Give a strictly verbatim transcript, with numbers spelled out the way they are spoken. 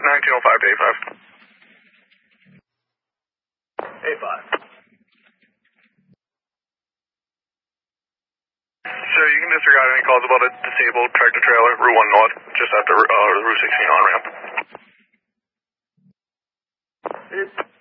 nineteen oh five to A five. A five. Sir, you can disregard any calls about a disabled tractor trailer, Route one North, just after uh, Route sixteen on ramp. It